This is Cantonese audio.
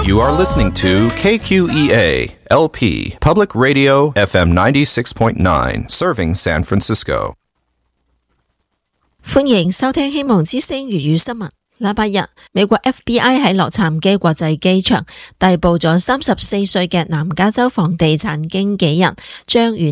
You are listening to KQEA LP Public Radio FM 96.9, serving San Francisco. 歡迎收聽希望之聲粵語新聞。禮拜日，美國 FBI 喺洛杉磯國際機場逮捕咗34歲嘅南加州房地產經紀人張遠